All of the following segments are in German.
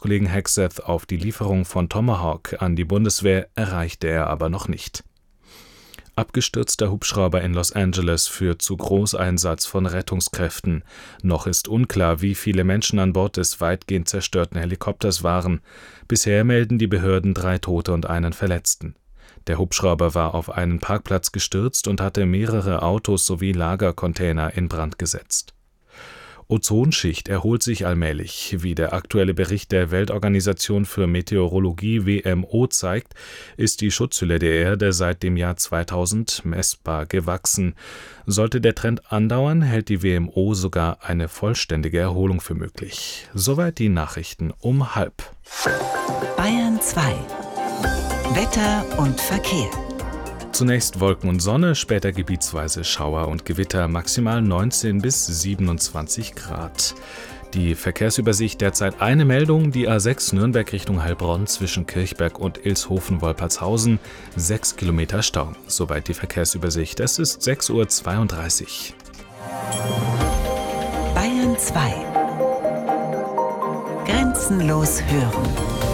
Kollegen Hegseth auf die Lieferung von Tomahawk an die Bundeswehr erreichte er aber noch nicht. Abgestürzter Hubschrauber in Los Angeles führt zu Großeinsatz von Rettungskräften. Noch ist unklar, wie viele Menschen an Bord des weitgehend zerstörten Helikopters waren. Bisher melden die Behörden 3 Tote und einen Verletzten. Der Hubschrauber war auf einen Parkplatz gestürzt und hatte mehrere Autos sowie Lagercontainer in Brand gesetzt. Ozonschicht erholt sich allmählich. Wie der aktuelle Bericht der Weltorganisation für Meteorologie WMO zeigt, ist die Schutzhülle der Erde seit dem Jahr 2000 messbar gewachsen. Sollte der Trend andauern, hält die WMO sogar eine vollständige Erholung für möglich. Soweit die Nachrichten um 12:30. Bayern 2. Wetter und Verkehr. Zunächst Wolken und Sonne, später gebietsweise Schauer und Gewitter, maximal 19 bis 27 Grad. Die Verkehrsübersicht derzeit eine Meldung, die A6 Nürnberg Richtung Heilbronn zwischen Kirchberg und Ilshofen-Wolpertshausen, 6 Kilometer Stau. Soweit die Verkehrsübersicht, es ist 6:32 Uhr. Bayern 2. Grenzenlos hören.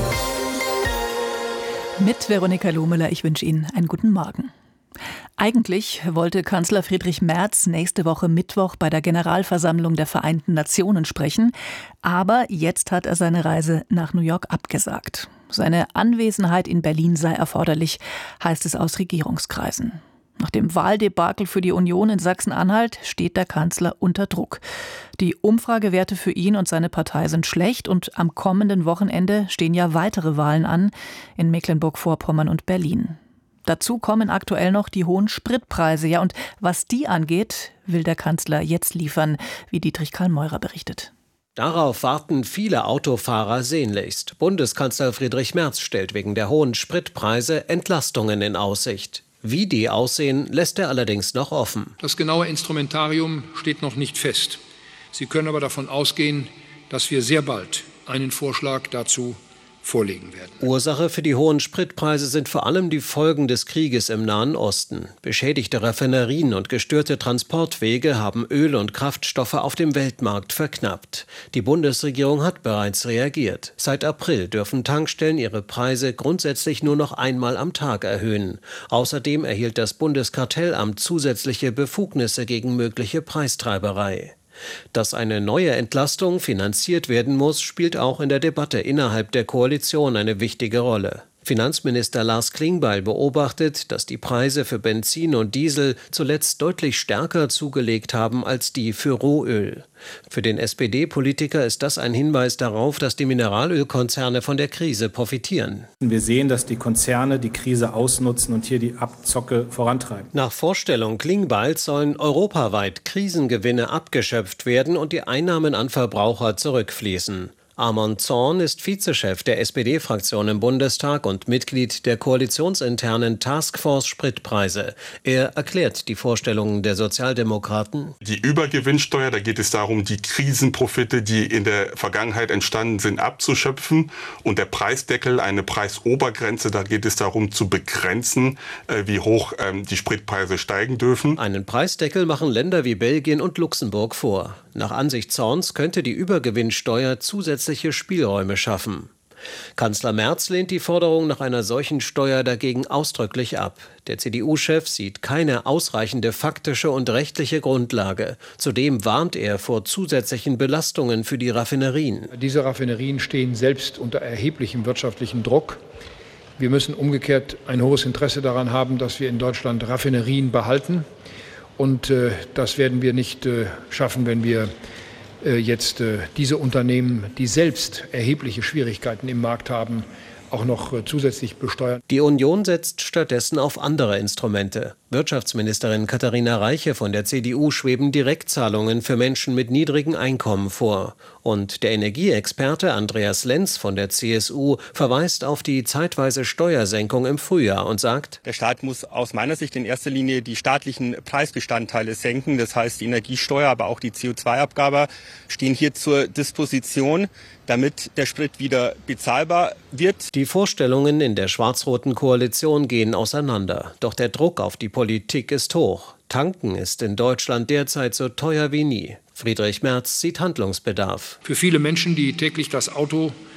Mit Veronika Lohmüller, ich wünsche Ihnen einen guten Morgen. Eigentlich wollte Kanzler Friedrich Merz nächste Woche Mittwoch bei der Generalversammlung der Vereinten Nationen sprechen, aber jetzt hat er seine Reise nach New York abgesagt. Seine Anwesenheit in Berlin sei erforderlich, heißt es aus Regierungskreisen. Nach dem Wahldebakel für die Union in Sachsen-Anhalt steht der Kanzler unter Druck. Die Umfragewerte für ihn und seine Partei sind schlecht und am kommenden Wochenende stehen ja weitere Wahlen an in Mecklenburg-Vorpommern und Berlin. Dazu kommen aktuell noch die hohen Spritpreise. Ja, und was die angeht, will der Kanzler jetzt liefern, wie Dietrich Karl Meurer berichtet. Darauf warten viele Autofahrer sehnlichst. Bundeskanzler Friedrich Merz stellt wegen der hohen Spritpreise Entlastungen in Aussicht. Wie die aussehen, lässt er allerdings noch offen. Das genaue Instrumentarium steht noch nicht fest. Sie können aber davon ausgehen, dass wir sehr bald einen Vorschlag dazu vorlegen werden. Ursache für die hohen Spritpreise sind vor allem die Folgen des Krieges im Nahen Osten. Beschädigte Raffinerien und gestörte Transportwege haben Öl und Kraftstoffe auf dem Weltmarkt verknappt. Die Bundesregierung hat bereits reagiert. Seit April dürfen Tankstellen ihre Preise grundsätzlich nur noch einmal am Tag erhöhen. Außerdem erhielt das Bundeskartellamt zusätzliche Befugnisse gegen mögliche Preistreiberei. Dass eine neue Entlastung finanziert werden muss, spielt auch in der Debatte innerhalb der Koalition eine wichtige Rolle. Finanzminister Lars Klingbeil beobachtet, dass die Preise für Benzin und Diesel zuletzt deutlich stärker zugelegt haben als die für Rohöl. Für den SPD-Politiker ist das ein Hinweis darauf, dass die Mineralölkonzerne von der Krise profitieren. Wir sehen, dass die Konzerne die Krise ausnutzen und hier die Abzocke vorantreiben. Nach Vorstellung Klingbeils sollen europaweit Krisengewinne abgeschöpft werden und die Einnahmen an Verbraucher zurückfließen. Armand Zorn ist Vizechef der SPD-Fraktion im Bundestag und Mitglied der koalitionsinternen Taskforce Spritpreise. Er erklärt die Vorstellungen der Sozialdemokraten. Die Übergewinnsteuer, da geht es darum, die Krisenprofite, die in der Vergangenheit entstanden sind, abzuschöpfen. Und der Preisdeckel, eine Preisobergrenze, da geht es darum zu begrenzen, wie hoch die Spritpreise steigen dürfen. Einen Preisdeckel machen Länder wie Belgien und Luxemburg vor. Nach Ansicht Zorns könnte die Übergewinnsteuer zusätzliche Spielräume schaffen. Kanzler Merz lehnt die Forderung nach einer solchen Steuer dagegen ausdrücklich ab. Der CDU-Chef sieht keine ausreichende faktische und rechtliche Grundlage. Zudem warnt er vor zusätzlichen Belastungen für die Raffinerien. Diese Raffinerien stehen selbst unter erheblichem wirtschaftlichen Druck. Wir müssen umgekehrt ein hohes Interesse daran haben, dass wir in Deutschland Raffinerien behalten. Und das werden wir nicht schaffen, wenn wir jetzt diese Unternehmen, die selbst erhebliche Schwierigkeiten im Markt haben, auch noch zusätzlich besteuern. Die Union setzt stattdessen auf andere Instrumente. Wirtschaftsministerin Katharina Reiche von der CDU schweben Direktzahlungen für Menschen mit niedrigen Einkommen vor. Und der Energieexperte Andreas Lenz von der CSU verweist auf die zeitweise Steuersenkung im Frühjahr und sagt: Der Staat muss aus meiner Sicht in erster Linie die staatlichen Preisbestandteile senken. Das heißt, die Energiesteuer, aber auch die CO2-Abgabe stehen hier zur Disposition, damit der Sprit wieder bezahlbar wird. Die Vorstellungen in der schwarz-roten Koalition gehen auseinander. Doch der Druck auf die Politik ist hoch. Tanken ist in Deutschland derzeit so teuer wie nie. Friedrich Merz sieht Handlungsbedarf. Für viele Menschen, die täglich das Auto